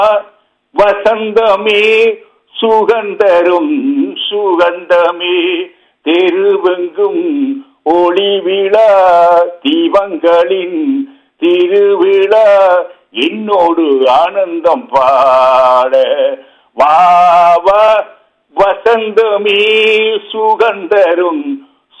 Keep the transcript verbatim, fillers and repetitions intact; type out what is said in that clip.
வசந்தமே சுகந்தரும் சுகந்தமே தெருவெங்கும் ஒளி விழா தீபங்களின் திருவிழா என்னோடு ஆனந்தம் பாட வா வா வசந்தமே சுகந்தரும்